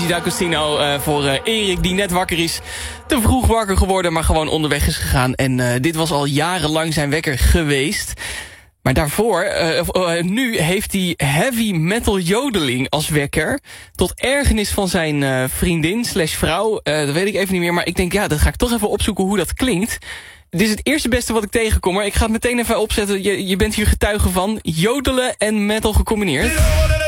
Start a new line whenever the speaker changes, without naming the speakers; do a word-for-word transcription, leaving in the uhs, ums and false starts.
Luigi D'Agostino uh, voor uh, Erik die net wakker is. Te vroeg wakker geworden, maar gewoon onderweg is gegaan. En uh, dit was al jarenlang zijn wekker geweest. Maar daarvoor, uh, uh, nu heeft hij heavy metal jodeling als wekker. Tot ergernis van zijn uh, vriendin slash vrouw. Uh, dat weet ik even niet meer, maar ik denk, ja, dat ga ik toch even opzoeken hoe dat klinkt. Dit is het eerste beste wat ik tegenkom, maar ik ga het meteen even opzetten. Je, je bent hier getuige van jodelen en metal gecombineerd.